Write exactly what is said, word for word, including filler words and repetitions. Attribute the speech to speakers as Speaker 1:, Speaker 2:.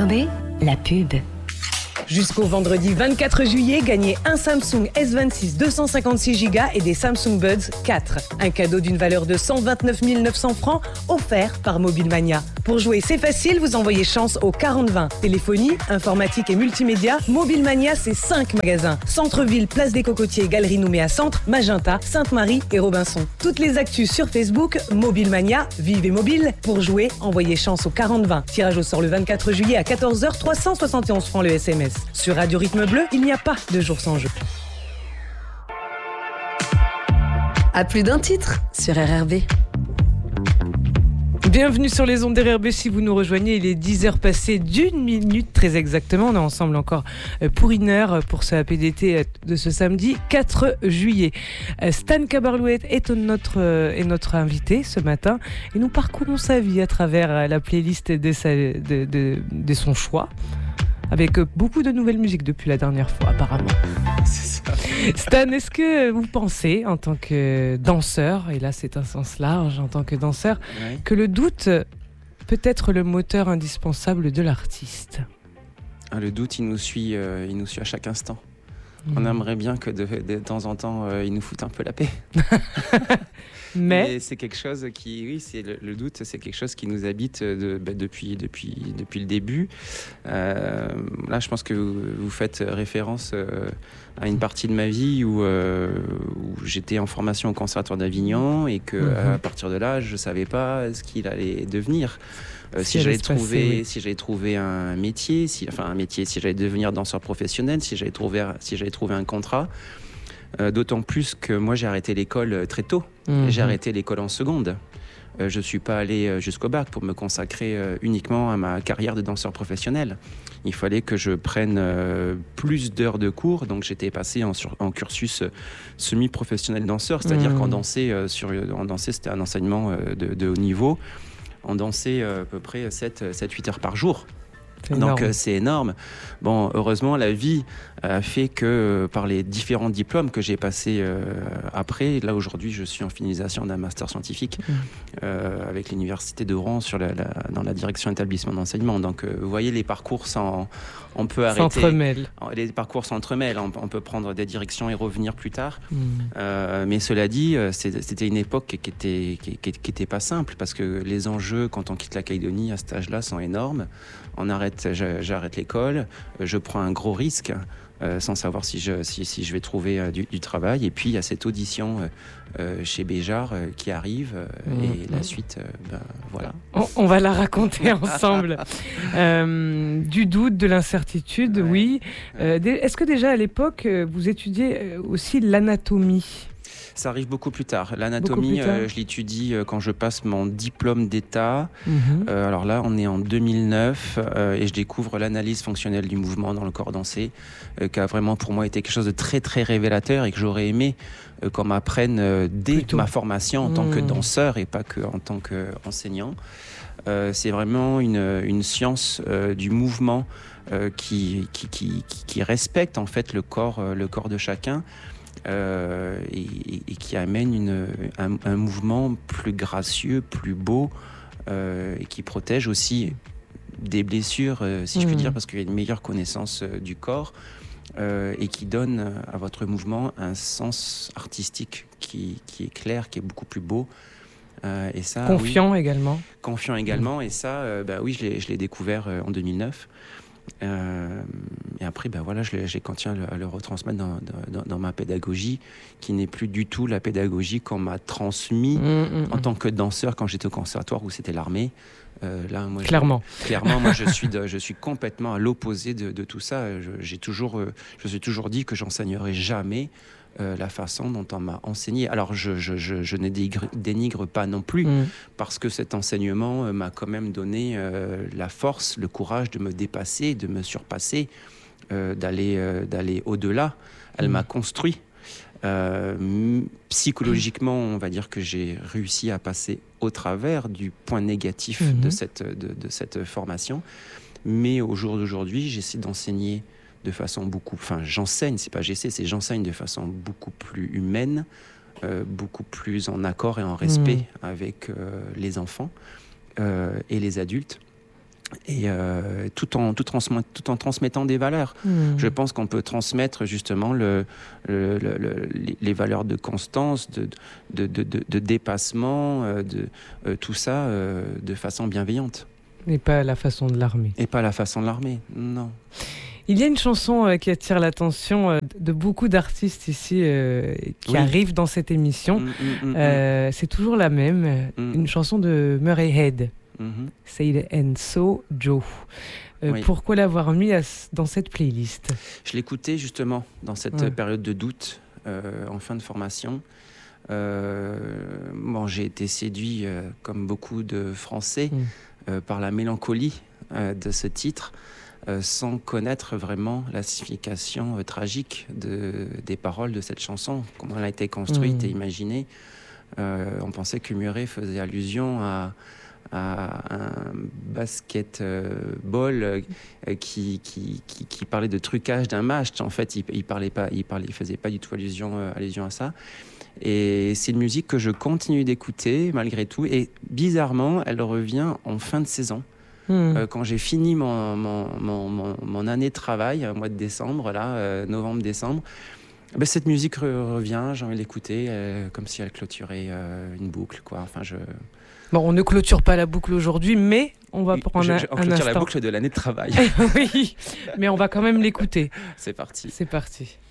Speaker 1: B, la pub.
Speaker 2: Jusqu'au vendredi vingt-quatre juillet, gagnez un Samsung S vingt-six deux cent cinquante-six giga et des Samsung Buds quatre. Un cadeau d'une valeur de cent vingt-neuf mille neuf cents francs offert par Mobilemania. Pour jouer, c'est facile, vous envoyez chance au quarante vingt. Téléphonie, informatique et multimédia, Mobilemania, c'est cinq magasins. Centre-ville, Place des Cocotiers, Galerie Nouméa Centre, Magenta, Sainte-Marie et Robinson. Toutes les actus sur Facebook, Mobilemania, vivez mobile. Pour jouer, envoyez chance au quarante vingt. Tirage au sort le vingt-quatre juillet à quatorze heures, trois cent soixante et onze francs le S M S. Sur Radio Rythme Bleu, il n'y a pas de jour sans jeu.
Speaker 1: À plus d'un titre sur R R B.
Speaker 2: Bienvenue sur les ondes d'R R B. Si vous nous rejoignez, il est dix heures passées d'une minute très exactement. On est ensemble encore pour une heure pour ce A P D T de ce samedi quatre juillet. Stan Kabarlouet est notre, est notre invité ce matin et nous parcourons sa vie à travers la playlist de, sa, de, de, de son choix. Avec beaucoup de nouvelles musiques depuis la dernière fois, apparemment.
Speaker 3: C'est ça.
Speaker 2: Stan, est-ce que vous pensez, en tant que danseur, et là c'est un sens large, en tant que danseur,
Speaker 3: Ouais.
Speaker 2: que le doute peut être le moteur indispensable de l'artiste ?
Speaker 3: Ah, le doute, il nous suit, euh, il nous suit à chaque instant.
Speaker 2: Mmh.
Speaker 3: On aimerait bien que de, de, de temps en temps, euh, il nous foute un peu la paix.
Speaker 2: Mais...
Speaker 3: Mais c'est quelque chose qui, oui, c'est le, le doute, c'est quelque chose qui nous habite de, bah, depuis, depuis, depuis le début. Euh, là, je pense que vous, vous faites référence euh, à une partie de ma vie où, euh, où j'étais en formation au Conservatoire d'Avignon et que
Speaker 2: Mmh.
Speaker 3: à partir de là, je savais pas ce qu'il allait devenir. Euh,
Speaker 2: Si
Speaker 3: si
Speaker 2: allait
Speaker 3: j'allais
Speaker 2: se passer,
Speaker 3: trouver,
Speaker 2: oui.
Speaker 3: si j'allais trouver un métier, si, enfin un métier, si j'allais devenir danseur professionnel, si j'allais trouver, si j'allais trouver un contrat. Euh, d'autant plus que moi j'ai arrêté l'école très tôt.
Speaker 2: Mmh.
Speaker 3: J'ai arrêté l'école en seconde. Euh, je suis pas allé jusqu'au bac pour me consacrer euh, uniquement à ma carrière de danseur professionnel. Il fallait que je prenne euh, plus d'heures de cours, donc j'étais passé en, sur, en cursus euh, semi-professionnel danseur, c'est-à-dire
Speaker 2: Mmh.
Speaker 3: qu'en dansait, euh, sur, en dansait, c'était un enseignement euh, de, de haut niveau. On dansait euh, à peu près sept à huit heures par jour.
Speaker 2: C'est
Speaker 3: Donc
Speaker 2: énorme.
Speaker 3: euh, c'est énorme. Bon, heureusement, la vie a fait que euh, par les différents diplômes que j'ai passés euh, après, là aujourd'hui, je suis en finalisation d'un master scientifique
Speaker 2: Mmh.
Speaker 3: euh, avec l'université de Rouen sur la, la, dans la direction établissement d'enseignement. Donc, euh, vous voyez, les parcours, sans, on peut arrêter.
Speaker 2: S'entremêlent.
Speaker 3: Les parcours s'entremêlent. On, on peut prendre des directions et revenir plus tard.
Speaker 2: Mmh.
Speaker 3: Euh, mais cela dit, euh, c'est- c'était une époque qui était, qui, qui, qui était pas simple parce que les enjeux, quand on quitte la Calédonie à cet âge-là, sont énormes. On arrête, j'a- j'arrête l'école, euh, je prends un gros risque euh, sans savoir si je, si, si je vais trouver euh, du, du travail. Et puis il y a cette audition euh, euh, chez Béjart euh, qui arrive euh,
Speaker 2: Mmh.
Speaker 3: et la suite, euh, ben, voilà.
Speaker 2: On, on va la raconter ensemble. Euh, du doute, de l'incertitude,
Speaker 3: Ouais.
Speaker 2: oui. Euh, dé- est-ce que déjà à l'époque, euh, vous étudiez euh, aussi l'anatomie ?
Speaker 3: Ça arrive beaucoup plus tard.
Speaker 2: Beaucoup
Speaker 3: L'anatomie,
Speaker 2: plus tard.
Speaker 3: euh, je l'étudie euh, quand je passe mon diplôme d'État.
Speaker 2: Mhm.
Speaker 3: Euh, alors là, on est en deux mille neuf euh, et je découvre l'analyse fonctionnelle du mouvement dans le corps dansé, euh, qui a vraiment pour moi été quelque chose de très très révélateur et que j'aurais aimé euh, qu'on m'apprenne euh, dès
Speaker 2: Plutôt.
Speaker 3: ma formation en tant que
Speaker 2: Mmh.
Speaker 3: danseur et pas que en tant qu'enseignant. Euh, c'est vraiment une, une science euh, du mouvement euh, qui, qui, qui, qui, qui respecte en fait le corps, euh, le corps de chacun. Euh, et, et- et qui amène une, un, un mouvement plus gracieux, plus beau, euh, et qui protège aussi des blessures, euh, si je puis
Speaker 2: Mhm.
Speaker 3: dire, parce qu'il y a une meilleure connaissance euh, du corps, euh, et qui donne euh, à votre mouvement un sens artistique qui, qui est clair, qui est beaucoup plus beau. Euh, et ça,
Speaker 2: Confiant
Speaker 3: oui,
Speaker 2: également.
Speaker 3: confiant également. Et ça, euh, bah oui, je l'ai, je l'ai découvert euh, en deux mille neuf. Euh, et après, ben voilà, je l'ai- j'ai continué à le, à le retransmettre dans, dans, dans ma pédagogie, qui n'est plus du tout la pédagogie qu'on m'a transmise
Speaker 2: Mmh, mmh,
Speaker 3: en
Speaker 2: mmh.
Speaker 3: tant que danseur quand j'étais au conservatoire où c'était l'armée. Euh, là, moi, je-
Speaker 2: Clairement.
Speaker 3: clairement, moi, je suis, de- je suis complètement à l'opposé de, de tout ça. Je, j'ai toujours, euh, je me suis toujours dit que j'enseignerai jamais euh, la façon dont on m'a enseigné. Alors, je, je, je, je ne dénigre, dénigre pas non plus,
Speaker 2: Mmh.
Speaker 3: parce que cet enseignement euh, m'a quand même donné euh, la force, le courage de me dépasser, de me surpasser, euh, d'aller, euh, d'aller au-delà. Elle
Speaker 2: Mm.
Speaker 3: m'a construit. Euh, m- psychologiquement, on va dire que j'ai réussi à passer au travers du point négatif
Speaker 2: Mhm.
Speaker 3: de, cette, de, de cette formation. Mais au jour d'aujourd'hui, j'essaie d'enseigner de façon beaucoup... Enfin, j'enseigne, c'est pas j'essaie, c'est j'enseigne de façon beaucoup plus humaine, euh, beaucoup plus en accord et en respect avec euh, les enfants euh, et les adultes. et euh, tout, en, tout, transmet, tout en transmettant des valeurs. Mmh. Je pense qu'on peut transmettre justement le, le, le, le, les valeurs de constance, de, de, de, de, de dépassement, de, euh, tout ça euh, de façon bienveillante.
Speaker 4: Et pas à la façon de l'armée.
Speaker 3: Et pas à la façon de l'armée, non.
Speaker 4: Il y a une chanson euh, qui attire l'attention euh, de beaucoup d'artistes ici euh, qui oui. arrivent dans cette émission. Mmh, mmh, euh, mmh. C'est toujours la même, mmh. une chanson de Murray Head. Mm-hmm. Say and So Joe. Euh, oui. Pourquoi l'avoir mis à, dans cette playlist?
Speaker 3: Je l'écoutais justement dans cette ouais. période de doute, euh, en fin de formation. Euh, bon, j'ai été séduit, euh, comme beaucoup de Français, mm. euh, par la mélancolie euh, de ce titre, euh, sans connaître vraiment la signification euh, tragique de, des paroles de cette chanson, comment elle a été construite mm. et imaginée. Euh, on pensait que Murray faisait allusion à à un basketball euh, qui, qui, qui, qui parlait de trucage d'un match. En fait, il ne il parlait pas, il parlait, il faisait pas du tout allusion, euh, allusion à ça. Et c'est une musique que je continue d'écouter malgré tout. Et bizarrement, elle revient en fin de saison. Mmh. Euh, quand j'ai fini mon, mon, mon, mon, mon année de travail, au mois de décembre, là, euh, novembre-décembre, ben, cette musique re- revient, j'ai envie de l'écouter, euh, comme si elle clôturait euh, une boucle, quoi. Enfin, je...
Speaker 4: Bon, on ne clôture pas la boucle aujourd'hui, mais on va prendre je, je,
Speaker 3: on
Speaker 4: un, un
Speaker 3: clôture
Speaker 4: instant.
Speaker 3: la boucle de l'année de travail.
Speaker 4: Oui, mais on va quand même l'écouter.
Speaker 3: C'est parti.
Speaker 4: C'est parti.